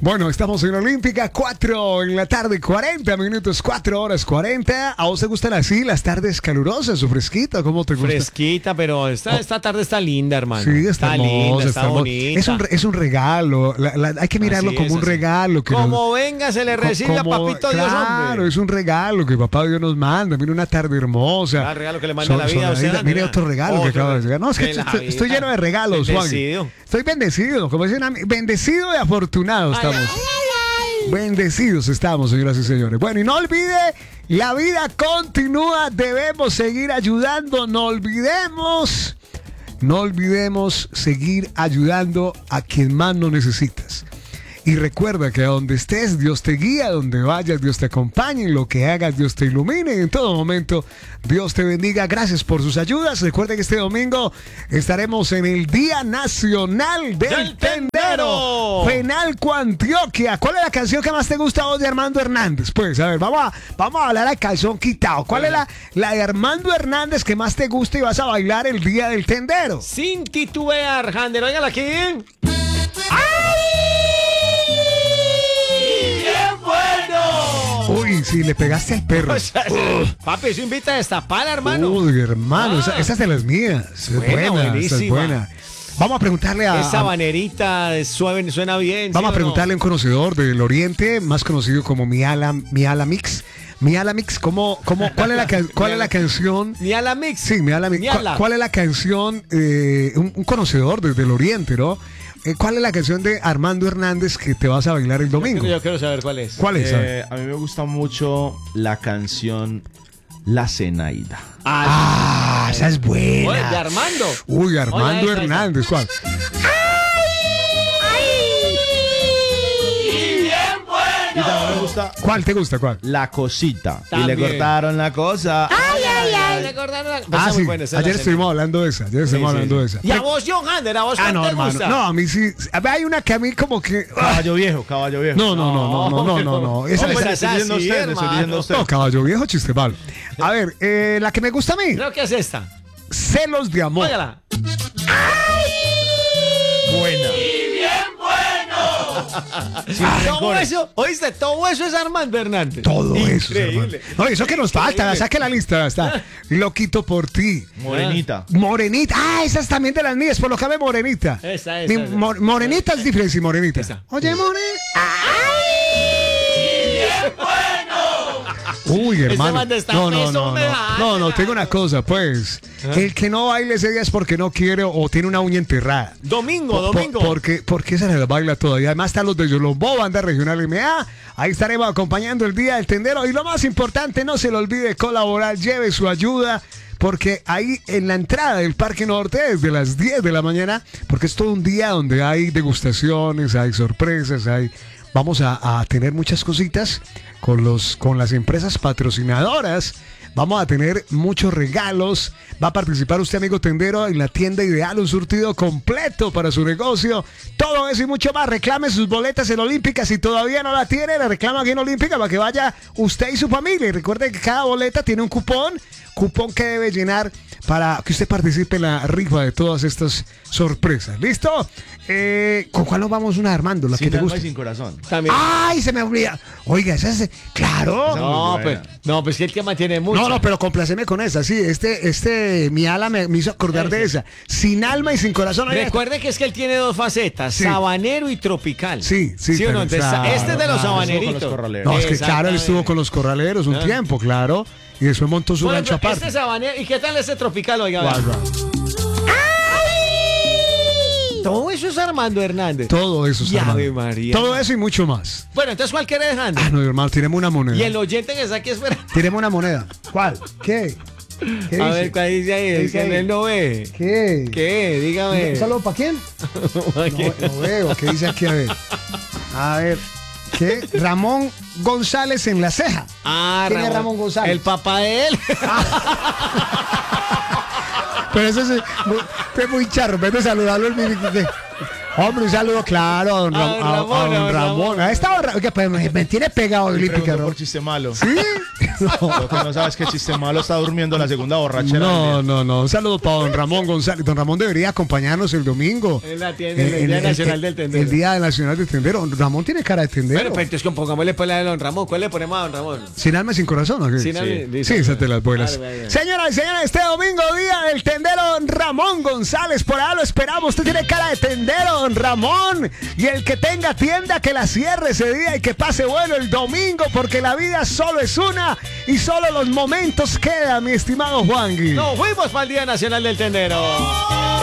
Bueno, estamos en Olímpica, 4 en la tarde, 40 minutos, 4 horas 40. ¿A vos te gustan así las tardes calurosas o fresquita? ¿Cómo te gusta? Fresquita, pero esta tarde está linda, hermano. Sí, está hermosa, linda, está bonita. Es un regalo, hay que mirarlo Así como es, un así. regalo. Que Como venga, se le recibe a papito Dios, claro, hombre. es un regalo que papá Dios nos manda. Mira, una tarde hermosa. El regalo que le manda la vida. Mire otro regalo que acaba de llegar. No, es que estoy lleno de regalos, Juan. Estoy bendecido, como dicen, bendecido y afortunado estamos. Bendecidos estamos, señoras y señores. Bueno, y no olvide, la vida continúa, debemos seguir ayudando, no olvidemos seguir ayudando a quien más lo necesitas. Y recuerda que a donde estés, Dios te guía, donde vayas, Dios te acompañe, en lo que hagas, Dios te ilumine, y en todo momento, Dios te bendiga. Gracias por sus ayudas. Recuerda que este domingo estaremos en el Día Nacional del Tendero, Penalco, Antioquia. ¿Cuál es la canción que más te gusta a vos de Armando Hernández? Pues, a ver, vamos a hablar al calzón quitado. ¿Cuál es la de Armando Hernández que más te gusta y vas a bailar el Día del Tendero? Sin titubear, Jander, óigala aquí. Uy, sí, le pegaste al perro. Papi, eso invita a destapar, hermano. Uy, hermano, esa es de las mías. Es buena, esa es buena. Vamos a preguntarle a... Esa banerita suena bien. Vamos ¿sí a preguntarle a un conocedor del Oriente, más conocido como Miala Mix. Miala Mix, ¿cuál es la canción? Miala Mix. Sí, Miala Mix. ¿Cuál es la canción? Un conocedor desde el Oriente, ¿no? ¿Cuál es la canción de Armando Hernández que te vas a bailar el domingo? Yo quiero saber cuál es. ¿Cuál es? A mí me gusta mucho la canción La Zenaida. Esa es buena. Oye, de Armando. Uy, Armando Hernández. ¿Cuál? Y también me gusta ¿Cuál te gusta? ¿Cuál? La Cosita. También. Y le cortaron la cosa. Sí. Ayer estuvimos hablando de esa. Y a vos, John Hander, a vos cuál no, te hermano. gusta. No, a mí sí. Hay una que a mí como que... Caballo viejo. No. Esa ¿Cómo le es está así, diciendo usted, le estoy diciendo a usted. No, caballo viejo, chiste malo. A ver, la que me gusta a mí. Creo que es esta. Celos de amor. Óigala. Buena. Todo eso, oíste, todo eso es Armando Hernández. Todo eso, hermano. Increíble. No, eso que nos falta, saque la lista, está. Loquito por ti. Morenita. Morenita. Esa es también de las mías, por lo que ve Morenita. Esa. Morenita es diferente, sí, Morenita. Esa. Oye, Morenita. Uy, hermano. No, tengo una cosa, pues. El que no baile ese día es porque no quiere o tiene una uña enterrada. Domingo. Porque se les baila todavía. Además están los de Yolombo, banda regional MA. Ahí estaremos acompañando el Día del Tendero. Y lo más importante, no se le olvide colaborar, lleve su ayuda. Porque ahí en la entrada del Parque Norte, desde las 10 de la mañana, porque es todo un día donde hay degustaciones, hay sorpresas, vamos a tener muchas cositas con las empresas patrocinadoras. Vamos a tener muchos regalos. Va a participar usted, amigo tendero, en la tienda ideal, un surtido completo para su negocio. Todo eso y mucho más. Reclame sus boletas en Olímpica. Si todavía no la tiene, la reclama aquí en Olímpica para que vaya usted y su familia. Y recuerde que cada boleta tiene un cupón que debe llenar para que usted participe en la rifa de todas estas sorpresas. ¿Listo? ¿Con cuál nos vamos una, Armando? La Sin que te alma gusta. y sin corazón. También. ¡Ay, se me olvida! Oiga, esa es... ¡Claro! Pues que el tema tiene mucho. No, pero compláceme con esa, sí. Mi ala me hizo acordar de esa. Sin alma y sin corazón. Recuerde que es que él tiene dos facetas, Sí. sabanero y tropical. Sí, ¿Sí o no? Entonces, claro, este es de los claro, sabaneritos. estuvo con los corraleros. No, es que claro, él estuvo con los corraleros un Ah. tiempo, claro. Y después montó su Bueno, rancho pero aparte. este sabanero, ¿y qué tal ese tropical? Oiga, vea. Todo eso es Armando Hernández. Todo eso, Y hermano. Ave María. Todo eso y mucho más. Bueno, entonces, ¿cuál quiere dejar? No, hermano, tiremos una moneda. Y el oyente que está aquí espera. Tiremos una moneda. ¿Cuál? ¿Qué? ¿Qué A dice? ver, ¿cuál dice ahí? ¿Qué Es dice que ahí? él no ve. ¿Qué? ¿Qué? Dígame. ¿Un saludo para quién? No veo. ¿Qué dice aquí? A ver. ¿Qué? Ramón González en la ceja. ¿Quién es Ramón González? El papá de él. Pero eso es muy charro. En vez de saludarlo, hombre, un saludo claro a don Ramón. A esta hora, oiga, pues me tiene pegado Olímpica, ¿no? Por chiste malo. ¿Sí? Lo que no sabes que chiste malo está durmiendo la segunda borrachera. No. Un saludo para don Ramón González. Don Ramón debería acompañarnos el domingo. Él la tiene el Día Nacional del Tendero. El Día Nacional del Tendero. Don Ramón tiene cara de tendero. Bueno, pues entonces pongámosle pues la de don Ramón. ¿Cuál le ponemos a don Ramón? ¿Sin alma y sin corazón? ¿O qué? Sin alma y- Sí, esas te las vuelas. Vale. Señoras y señores, este domingo, Día del Tendero, don Ramón González. Por allá lo esperamos. Usted tiene cara de tendero, don Ramón. Y el que tenga tienda, que la cierre ese día y que pase bueno el domingo, porque la vida solo es una y solo los momentos quedan, mi estimado Juangui. Nos fuimos para el Día Nacional del Tendero.